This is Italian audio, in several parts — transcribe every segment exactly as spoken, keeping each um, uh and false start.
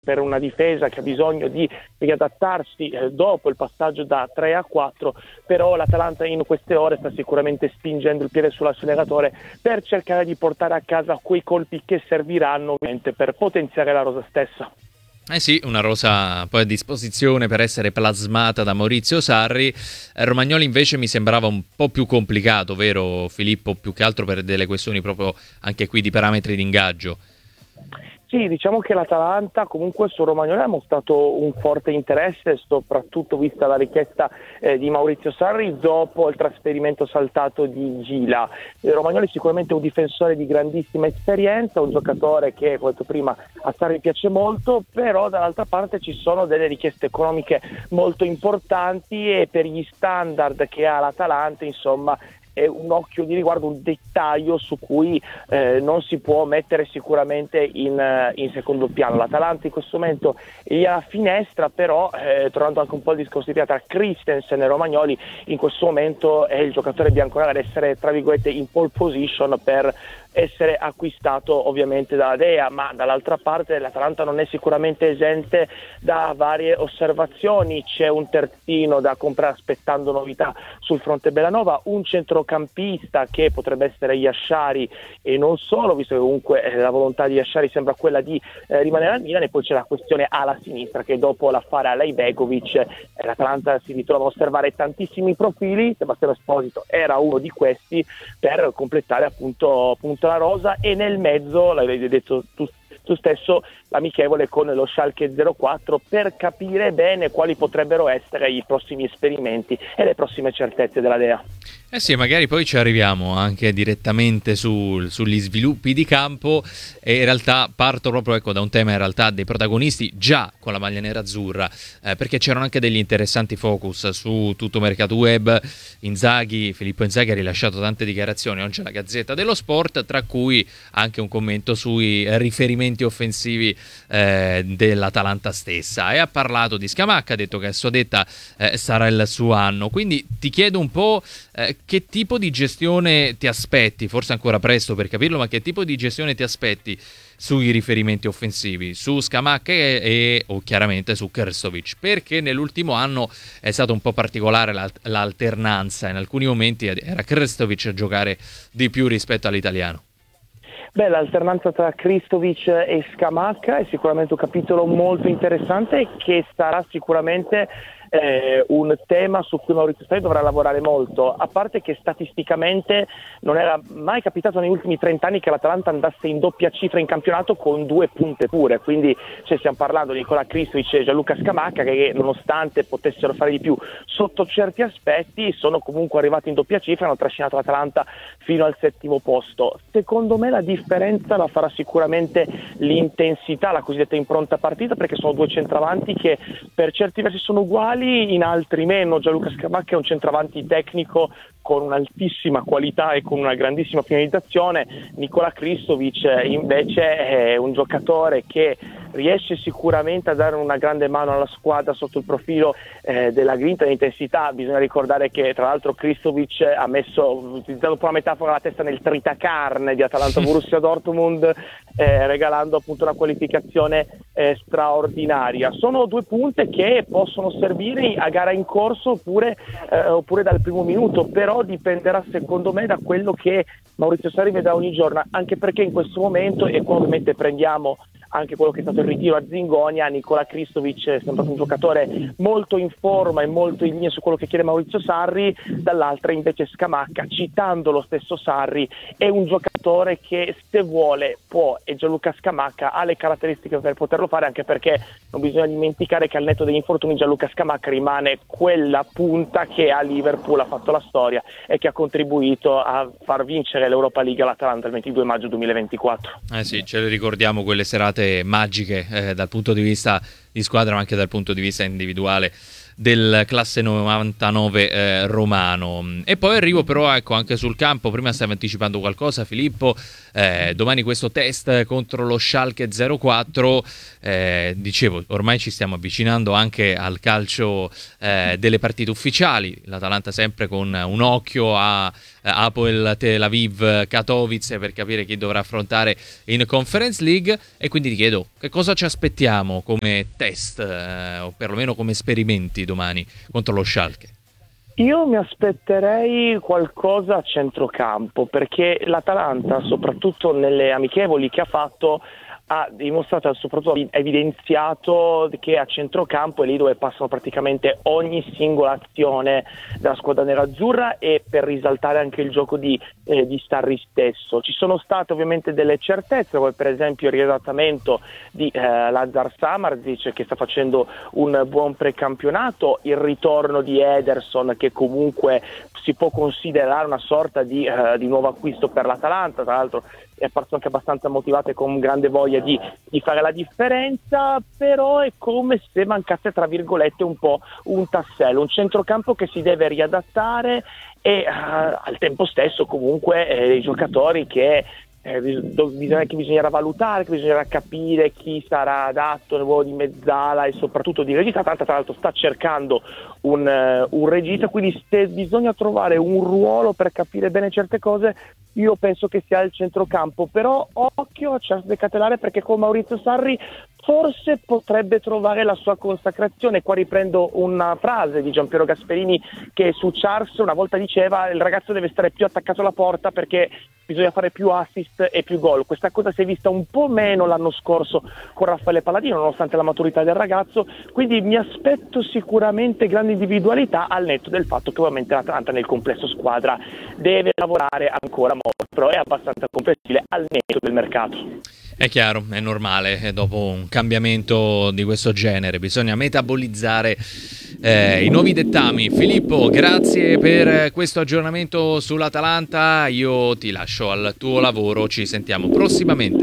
per una difesa che ha bisogno di riadattarsi eh, dopo il passaggio da tre a quattro, però l'Atalanta in queste ore sta sicuramente spingendo il piede sull'acceleratore per cercare di portare a casa quei colpi che serviranno ovviamente per potenziare la rosa stessa. Eh sì, una rosa poi a disposizione per essere plasmata da Maurizio Sarri. Eh, Romagnoli invece mi sembrava un po' più complicato, vero Filippo? Più che altro per delle questioni proprio anche qui di parametri di ingaggio. Sì, diciamo che l'Atalanta comunque su Romagnoli ha mostrato un forte interesse, soprattutto vista la richiesta eh, di Maurizio Sarri dopo il trasferimento saltato di Gila. Eh, Romagnoli è sicuramente un difensore di grandissima esperienza, un giocatore che, come detto prima, a Sarri piace molto, però dall'altra parte ci sono delle richieste economiche molto importanti e per gli standard che ha l'Atalanta, insomma, è un occhio di riguardo, un dettaglio su cui eh, non si può mettere sicuramente in, in secondo piano. L'Atalanta in questo momento è alla finestra, però eh, tornando anche un po' al discorso di tra Christensen e Romagnoli, in questo momento è il giocatore bianconero ad essere tra virgolette in pole position per essere acquistato ovviamente dalla Dea, ma dall'altra parte l'Atalanta non è sicuramente esente da varie osservazioni. C'è un terzino da comprare aspettando novità sul fronte Bellanova, un centrocampista che potrebbe essere Yashari e non solo, visto che comunque eh, la volontà di Yashari sembra quella di eh, rimanere al Milan, e poi c'è la questione ala sinistra che dopo l'affare Alejbegovic eh, l'Atalanta si ritrova a osservare tantissimi profili. Sebastiano Esposito era uno di questi per completare appunto, appunto la rosa, e nel mezzo, l'avevi detto tu, tu stesso, l'amichevole con lo Schalke zero quattro per capire bene quali potrebbero essere i prossimi esperimenti e le prossime certezze della Dea. Eh sì, magari poi ci arriviamo anche direttamente su, sugli sviluppi di campo, e in realtà parto proprio ecco, da un tema in realtà dei protagonisti già con la maglia nera-azzurra, eh, perché c'erano anche degli interessanti focus su tutto mercato web. Inzaghi, Filippo Inzaghi ha rilasciato tante dichiarazioni oggi alla Gazzetta dello Sport, tra cui anche un commento sui riferimenti offensivi eh, dell'Atalanta stessa, e ha parlato di Scamacca, ha detto che a sua detta eh, sarà il suo anno. Quindi ti chiedo un po' eh, che tipo di gestione ti aspetti, forse ancora presto per capirlo, ma che tipo di gestione ti aspetti sui riferimenti offensivi, su Scamacca e, e o chiaramente su Krstovic, perché nell'ultimo anno è stato un po' particolare la, l'alternanza, in alcuni momenti era Krstovic a giocare di più rispetto all'italiano. Beh, l'alternanza tra Krstovic e Scamacca è sicuramente un capitolo molto interessante che sarà sicuramente eh, un tema su cui Maurizio Sarri dovrà lavorare molto, a parte che statisticamente non era mai capitato negli ultimi trenta anni che l'Atalanta andasse in doppia cifra in campionato con due punte pure, quindi cioè, stiamo parlando di Nicola Krstovic e Gianluca Scamacca che nonostante potessero fare di più sotto certi aspetti sono comunque arrivati in doppia cifra e hanno trascinato l'Atalanta fino al settimo posto. Secondo me la differenza la farà sicuramente l'intensità, la cosiddetta impronta partita, perché sono due centravanti che per certi versi sono uguali, in altri meno. Gianluca Scamacca è un centravanti tecnico con un'altissima qualità e con una grandissima finalizzazione. Nicola Krstovic invece è un giocatore che riesce sicuramente a dare una grande mano alla squadra sotto il profilo eh, della grinta e dell'intensità. Bisogna ricordare che tra l'altro Krstovic ha messo, utilizzando un po' la metafora, la testa nel tritacarne di Atalanta Borussia Dortmund, eh, regalando appunto una qualificazione eh, straordinaria. Sono due punte che possono servire a gara in corso oppure, eh, oppure dal primo minuto, però dipenderà secondo me da quello che Maurizio Sarri vedrà ogni giorno, anche perché in questo momento, e qua ovviamente prendiamo anche quello che è stato il ritiro a Zingonia, Nicola Krstovic è sembrato un giocatore molto in forma e molto in linea su quello che chiede Maurizio Sarri, dall'altra invece Scamacca, citando lo stesso Sarri, è un giocatore che se vuole può, e Gianluca Scamacca ha le caratteristiche per poterlo fare, anche perché non bisogna dimenticare che al netto degli infortuni Gianluca Scamacca rimane quella punta che a Liverpool ha fatto la storia e che ha contribuito a far vincere l'Europa League all'Atalanta il ventidue maggio duemilaventiquattro. Eh sì, ce le ricordiamo quelle serate magiche eh, dal punto di vista di squadra ma anche dal punto di vista individuale del classe novantanove eh, romano. E poi arrivo però ecco anche sul campo, prima stavi anticipando qualcosa Filippo, eh, domani questo test contro lo Schalke zero quattro, eh, dicevo ormai ci stiamo avvicinando anche al calcio eh, delle partite ufficiali, l'Atalanta sempre con un occhio a Apoel Tel Aviv Katowice per capire chi dovrà affrontare in Conference League, e quindi ti chiedo che cosa ci aspettiamo come test eh, o perlomeno come esperimenti domani contro lo Schalke. Io mi aspetterei qualcosa a centrocampo, perché l'Atalanta, soprattutto nelle amichevoli che ha fatto, ha dimostrato, soprattutto ha evidenziato che a centrocampo è lì dove passano praticamente ogni singola azione della squadra nerazzurra, e per risaltare anche il gioco di, eh, di Sarri stesso. Ci sono state ovviamente delle certezze, come per esempio il riadattamento di eh, Lazar Samardzic, che sta facendo un buon precampionato, il ritorno di Ederson, che comunque si può considerare una sorta di, eh, di nuovo acquisto per l'Atalanta, tra l'altro è apparso anche abbastanza motivato e con grande voglia di, di fare la differenza, però è come se mancasse tra virgolette un po' un tassello, un centrocampo che si deve riadattare e uh, al tempo stesso comunque eh, i giocatori che Eh, bisogna, che bisognerà valutare, che bisognerà capire chi sarà adatto nel ruolo di mezzala e soprattutto di regista. Tanto tra l'altro sta cercando un, uh, un regista, quindi se bisogna trovare un ruolo per capire bene certe cose, io penso che sia il centrocampo, però occhio a Charles De Ketelaere, perché con Maurizio Sarri forse potrebbe trovare la sua consacrazione. Qua riprendo una frase di Giampiero Gasperini, che su Charles una volta diceva: il ragazzo deve stare più attaccato alla porta perché bisogna fare più assist e più gol. Questa cosa si è vista un po' meno l'anno scorso con Raffaele Palladino, nonostante la maturità del ragazzo, quindi mi aspetto sicuramente grandi individualità, al netto del fatto che ovviamente l'Atalanta nel complesso squadra deve lavorare ancora molto, però è abbastanza comprensibile al netto del mercato. È chiaro, è normale, dopo un cambiamento di questo genere bisogna metabolizzare eh, i nuovi dettami. Filippo, grazie per questo aggiornamento sull'Atalanta, io ti lascio al tuo lavoro, ci sentiamo prossimamente.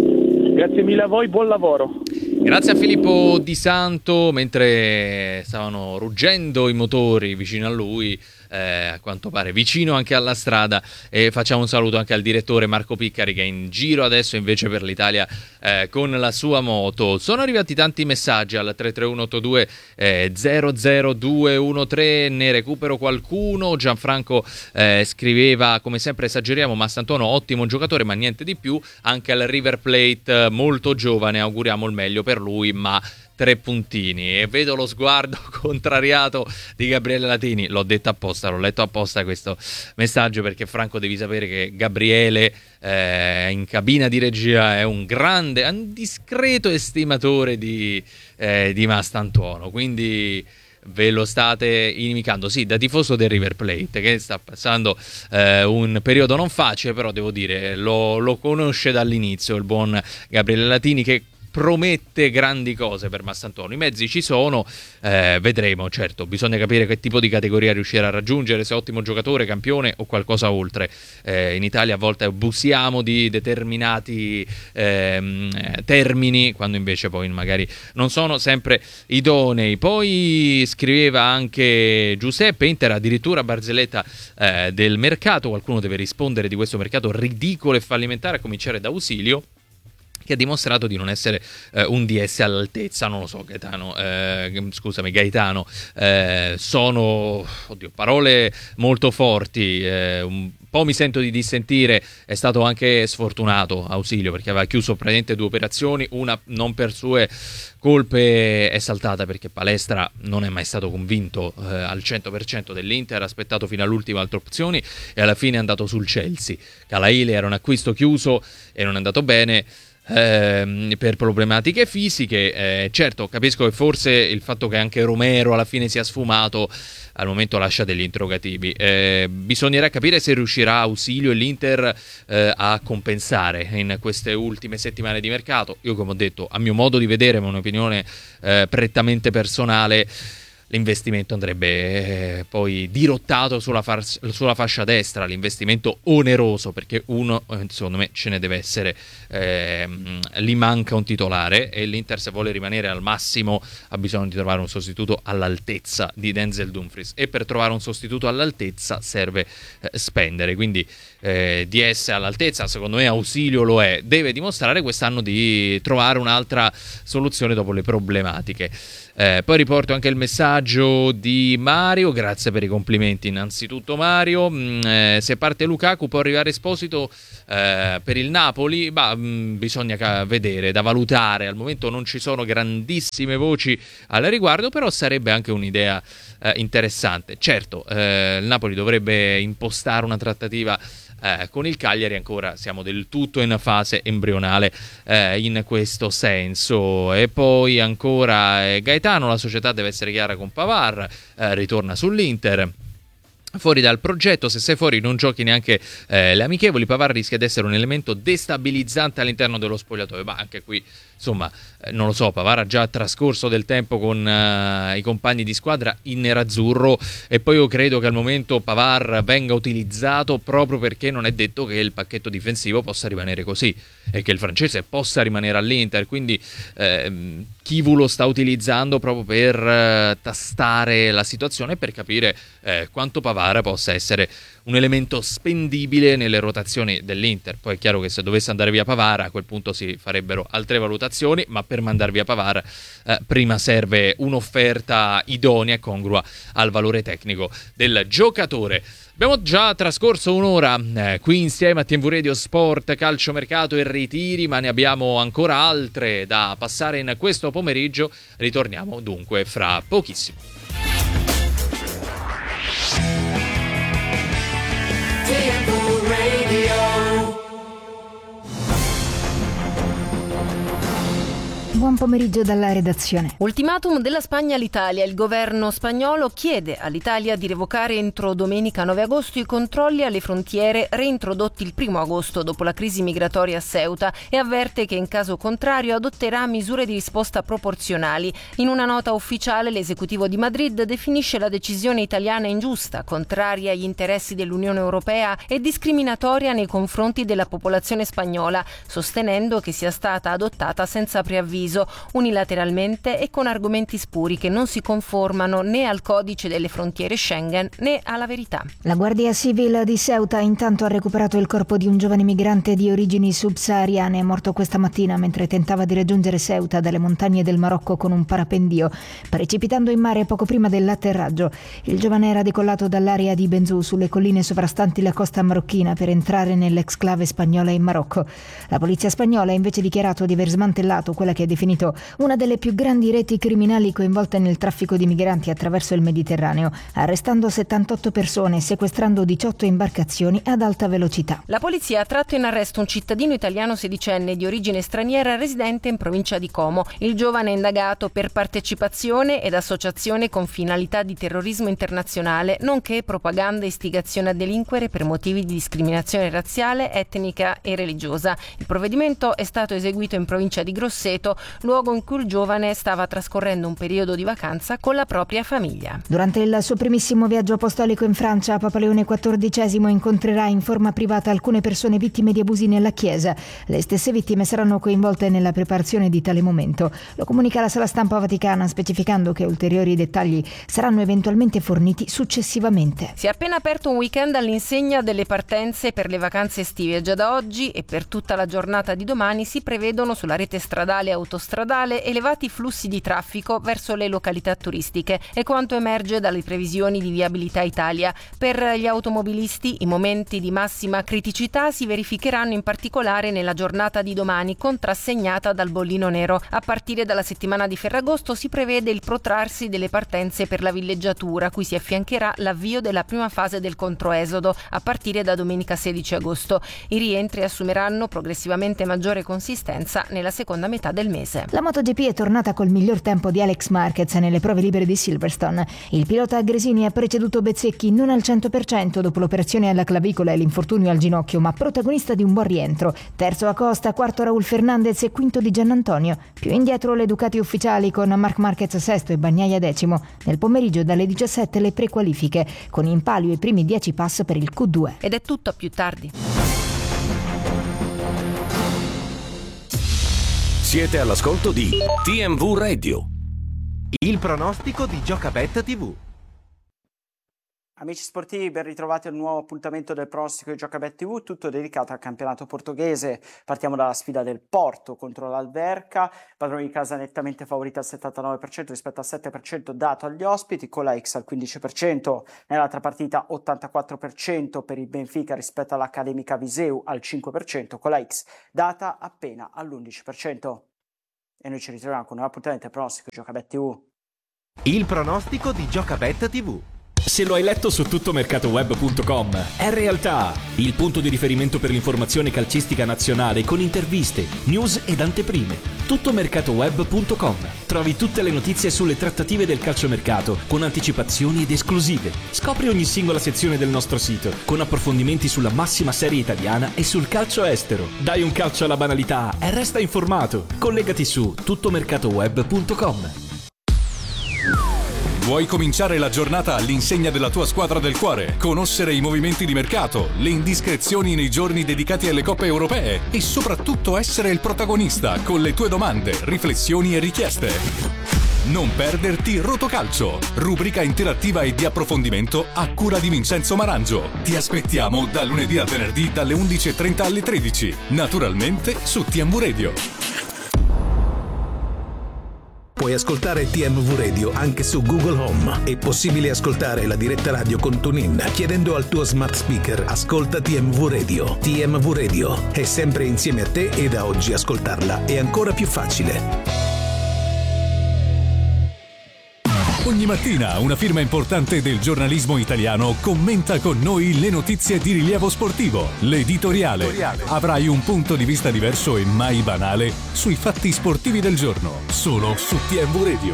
Grazie mille a voi, buon lavoro. Grazie a Filippo Di Santo, mentre stavano ruggendo i motori vicino a lui, eh, a quanto pare vicino anche alla strada, e facciamo un saluto anche al direttore Marco Piccari, che è in giro adesso invece per l'Italia eh, con la sua moto. Sono arrivati tanti messaggi al tre tre uno otto due zero zero due uno tre, ne recupero qualcuno. Gianfranco eh, scriveva: come sempre esageriamo, Mastantuono ottimo giocatore ma niente di più, anche al River Plate molto giovane, auguriamo il meglio per lui, ma tre puntini. E vedo lo sguardo contrariato di Gabriele Latini, l'ho detto apposta, l'ho letto apposta questo messaggio, perché Franco devi sapere che Gabriele eh, in cabina di regia è un grande, un discreto estimatore di, eh, di Mastantuono, quindi ve lo state inimicando. Sì, da tifoso del River Plate, che sta passando eh, un periodo non facile, però devo dire lo, lo conosce dall'inizio il buon Gabriele Latini, che promette grandi cose per Mastantuono. I mezzi ci sono, eh, vedremo. Certo, bisogna capire che tipo di categoria riuscirà a raggiungere, se ottimo giocatore, campione o qualcosa oltre. Eh, in Italia a volte abusiamo di determinati ehm, termini, quando invece poi magari non sono sempre idonei. Poi scriveva anche Giuseppe: Inter addirittura barzelletta eh, del mercato, qualcuno deve rispondere di questo mercato ridicolo e fallimentare, a cominciare da Ausilio, che ha dimostrato di non essere eh, un D S all'altezza. Non lo so, Gaetano, eh, scusami Gaetano, eh, sono oddio, parole molto forti, eh, un po' mi sento di dissentire. È stato anche sfortunato Ausilio, perché aveva chiuso praticamente due operazioni, una non per sue colpe è saltata perché Palestra non è mai stato convinto eh, al cento per cento dell'Inter, ha aspettato fino all'ultima altre opzioni e alla fine è andato sul Chelsea. Calaile era un acquisto chiuso e non è andato bene eh, per problematiche fisiche. Eh, certo, capisco che forse il fatto che anche Romero alla fine sia sfumato al momento lascia degli interrogativi. Eh, bisognerà capire se riuscirà Ausilio e l'Inter eh, a compensare in queste ultime settimane di mercato. Io, come ho detto, a mio modo di vedere, ma un'opinione eh, prettamente personale, l'investimento andrebbe eh, poi dirottato sulla, far- sulla fascia destra, l'investimento oneroso, perché uno, secondo me, ce ne deve essere, eh, gli manca un titolare e l'Inter, se vuole rimanere al massimo, ha bisogno di trovare un sostituto all'altezza di Denzel Dumfries, e per trovare un sostituto all'altezza serve eh, spendere, quindi eh, di essere all'altezza, secondo me Ausilio lo è, deve dimostrare quest'anno di trovare un'altra soluzione dopo le problematiche. Eh, poi riporto anche il messaggio di Mario, grazie per i complimenti innanzitutto Mario. Mm, eh, se parte Lukaku può arrivare Esposito eh, per il Napoli, bah, mh, bisogna ca- vedere, da valutare, al momento non ci sono grandissime voci al riguardo, però sarebbe anche un'idea eh, interessante. Certo, eh, il Napoli dovrebbe impostare una trattativa Eh, con il Cagliari, ancora siamo del tutto in fase embrionale eh, in questo senso. E poi ancora eh, Gaetano, la società deve essere chiara con Pavard, eh, ritorna sull'Inter. Fuori dal progetto, se sei fuori non giochi neanche eh, le amichevoli. Pavard rischia di essere un elemento destabilizzante all'interno dello spogliatoio, ma anche qui insomma eh, non lo so, Pavard ha già trascorso del tempo con eh, i compagni di squadra in nerazzurro, e poi io credo che al momento Pavard venga utilizzato proprio perché non è detto che il pacchetto difensivo possa rimanere così e che il francese possa rimanere all'Inter, quindi eh, Chivu lo sta utilizzando proprio per eh, tastare la situazione, per capire eh, quanto Pavard possa essere un elemento spendibile nelle rotazioni dell'Inter. Poi è chiaro che se dovesse andare via Pavard, a quel punto si farebbero altre valutazioni, ma per mandar via Pavard eh, prima serve un'offerta idonea e congrua al valore tecnico del giocatore. Abbiamo già trascorso un'ora eh, qui insieme a T V Radio Sport, calciomercato e ritiri, ma ne abbiamo ancora altre da passare in questo pomeriggio. Ritorniamo dunque fra pochissimo. Buon pomeriggio dalla redazione. Ultimatum della Spagna all'Italia. Il governo spagnolo chiede all'Italia di revocare entro domenica nove agosto i controlli alle frontiere reintrodotti il primo agosto dopo la crisi migratoria a Ceuta, e avverte che in caso contrario adotterà misure di risposta proporzionali. In una nota ufficiale l'esecutivo di Madrid definisce la decisione italiana ingiusta, contraria agli interessi dell'Unione Europea e discriminatoria nei confronti della popolazione spagnola, sostenendo che sia stata adottata senza preavviso, unilateralmente e con argomenti spuri che non si conformano né al codice delle frontiere Schengen né alla verità. La Guardia Civil di Ceuta intanto ha recuperato il corpo di un giovane migrante di origini subsahariane morto questa mattina mentre tentava di raggiungere Ceuta dalle montagne del Marocco con un parapendio, precipitando in mare poco prima dell'atterraggio. Il giovane era decollato dall'area di Benzou sulle colline sovrastanti la costa marocchina per entrare nell'exclave spagnola in Marocco. La polizia spagnola ha invece dichiarato di aver smantellato quella che è definito una delle più grandi reti criminali coinvolte nel traffico di migranti attraverso il Mediterraneo, arrestando settantotto persone e sequestrando diciotto imbarcazioni ad alta velocità. La polizia ha tratto in arresto un cittadino italiano sedicenne di origine straniera residente in provincia di Como. Il giovane è indagato per partecipazione ed associazione con finalità di terrorismo internazionale, nonché propaganda e istigazione a delinquere per motivi di discriminazione razziale, etnica e religiosa. Il provvedimento è stato eseguito in provincia di Grosseto, luogo in cui il giovane stava trascorrendo un periodo di vacanza con la propria famiglia. Durante il suo primissimo viaggio apostolico in Francia, Papa Leone quattordicesimo incontrerà in forma privata alcune persone vittime di abusi nella Chiesa. Le stesse vittime saranno coinvolte nella preparazione di tale momento. Lo comunica la Sala Stampa Vaticana, specificando che ulteriori dettagli saranno eventualmente forniti successivamente. Si è appena aperto un weekend all'insegna delle partenze per le vacanze estive. Già da oggi e per tutta la giornata di domani si prevedono sulla rete stradale e autostradale elevati flussi di traffico verso le località turistiche, è quanto emerge dalle previsioni di Viabilità Italia. Per gli automobilisti i momenti di massima criticità si verificheranno in particolare nella giornata di domani, contrassegnata dal bollino nero. A partire dalla settimana di Ferragosto si prevede il protrarsi delle partenze per la villeggiatura, a cui si affiancherà l'avvio della prima fase del controesodo a partire da domenica sedici agosto. I rientri assumeranno progressivamente maggiore consistenza nella seconda metà del mese. giapponese. La MotoGP è tornata col miglior tempo di Alex Marquez nelle prove libere di Silverstone. Il pilota Agresini ha preceduto Bezzecchi non al cento per cento dopo l'operazione alla clavicola e l'infortunio al ginocchio, ma protagonista di un buon rientro. Terzo Acosta, quarto Raul Fernandez e quinto Di Giannantonio. Più indietro le Ducati ufficiali con Marc Marquez sesto e Bagnaia decimo. Nel pomeriggio dalle diciassette le prequalifiche, con in palio i primi dieci pass per il Q due. Ed è tutto, a più tardi. Siete all'ascolto di T M V Radio. Il pronostico di Giocabet tivù. Amici sportivi, ben ritrovati al nuovo appuntamento del pronostico di Giocabet tivù, tutto dedicato al campionato portoghese. Partiamo dalla sfida del Porto contro l'Alverca, padroni di casa nettamente favoriti al settantanove per cento rispetto al sette per cento dato agli ospiti, con la X al quindici per cento. Nell'altra partita ottantaquattro per cento per il Benfica rispetto all'Academica Viseu al cinque per cento, con la X data appena all'undici per cento. E noi ci ritroviamo con un appuntamento del pronostico di Giocabet tivù. Il pronostico di Giocabet tivù. Se lo hai letto su tuttomercatoweb punto com, è realtà! Il punto di riferimento per l'informazione calcistica nazionale con interviste, news ed anteprime. tuttomercatoweb punto com. Trovi tutte le notizie sulle trattative del calciomercato con anticipazioni ed esclusive. Scopri ogni singola sezione del nostro sito con approfondimenti sulla massima serie italiana e sul calcio estero. Dai un calcio alla banalità e resta informato. Collegati su tuttomercatoweb punto com. Vuoi cominciare la giornata all'insegna della tua squadra del cuore? Conoscere i movimenti di mercato, le indiscrezioni nei giorni dedicati alle coppe europee e soprattutto essere il protagonista con le tue domande, riflessioni e richieste. Non perderti Rotocalcio, rubrica interattiva e di approfondimento a cura di Vincenzo Marangio. Ti aspettiamo da lunedì al venerdì dalle undici e trenta alle tredici, naturalmente su T M V Radio. Puoi ascoltare T M V Radio anche su Google Home. È possibile ascoltare la diretta radio con TuneIn chiedendo al tuo smart speaker ascolta T M V Radio. T M V Radio è sempre insieme a te e da oggi ascoltarla è ancora più facile. Ogni mattina una firma importante del giornalismo italiano commenta con noi le notizie di rilievo sportivo. L'editoriale. Avrai un punto di vista diverso e mai banale sui fatti sportivi del giorno, solo su T M V Radio.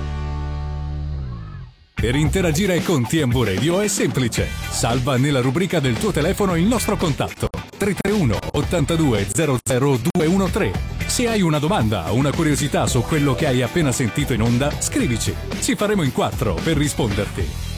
Per interagire con T M V Radio è semplice. Salva nella rubrica del tuo telefono il nostro contatto tre tre uno ottantadue zero zero due uno tre. Se hai una domanda o una curiosità su quello che hai appena sentito in onda, scrivici. Ci faremo in quattro per risponderti.